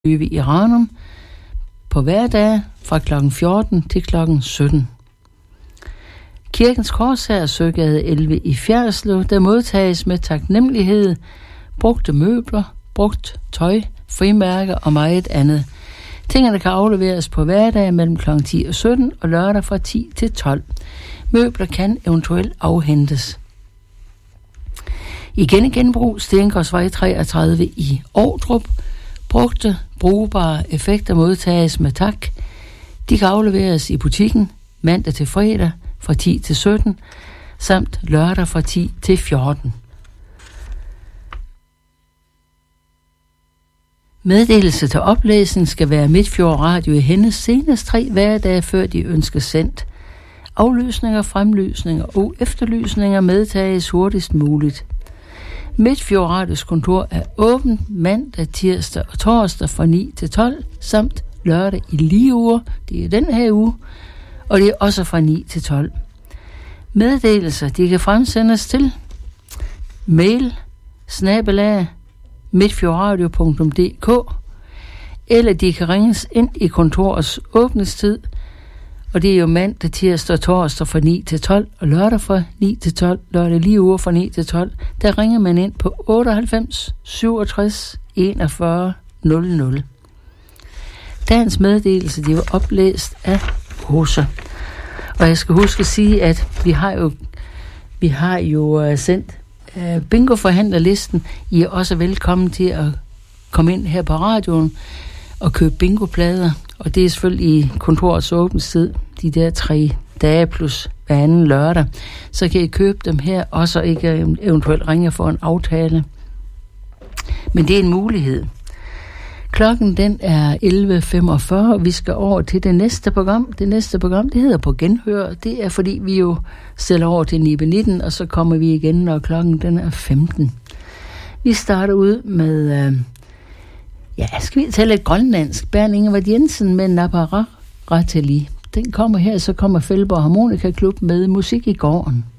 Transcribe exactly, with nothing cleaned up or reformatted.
Løve i Ranum på hverdag fra klokken fjorten til klokken sytten. Kirkens Korshær, Søgade elleve i Fjerritslev, der modtages med taknemmelighed brugte møbler, brugt tøj, frimærker og meget andet. Tingene kan afleveres på hverdag mellem klokken ti og sytten og lørdag fra ti til tolv. Møbler kan eventuelt afhentes. Igen genbrug, Stengårdsvej treogtredive i Ordrup. Brugte, brugbare effekter modtages med tak. De kan afleveres i butikken mandag til fredag fra ti til sytten, samt lørdag fra ti til fjorten. Meddelelse til oplæsning skal være Midtfjord Radio i Hendes senest tre hverdage, før de ønsker sendt. Aflysninger, fremlysninger og efterlysninger medtages hurtigst muligt. Midtfjord Radios kontor er åbent mandag, tirsdag og torsdag fra ni til tolv, samt lørdag i lige uger, det er den her uge, og det er også fra ni til tolv. Meddelelser, de kan fremsendes til mail snabelag midtfjordradio punktum d k, eller de kan ringes ind i kontorets åbningstid, og det er jo mandag, tirsdag og torsdag fra ni til tolv, og lørdag fra ni til tolv, lørdag lige uger fra ni til tolv, der ringer man ind på otteoghalvfems syvogtres enogfyrre nul nul. Dagens meddelelse, de var oplæst af Rosa. Og jeg skal huske at sige, at vi har jo, vi har jo uh, sendt uh, bingo-forhandlerlisten. I er også velkommen til at komme ind her på radioen og købe bingoplader. Og det er selvfølgelig i kontorets åbningstid, de der tre dage plus hver anden lørdag. Så kan I købe dem her, og så ikke eventuelt ringe for en aftale. Men det er en mulighed. Klokken den er elleve femogfyrre, og vi skal over til det næste program. Det næste program, det hedder På Genhør. Det er fordi, vi jo stiller over til Nibe nitten, og så kommer vi igen, når klokken den er femten. Vi starter ud med, øh, ja, skal vi tale lidt grønlandsk. Bernd Ingevard Jensen med Napara Rateli. Den kommer her, så kommer Fælborg Harmonika Klub med Musik i gården.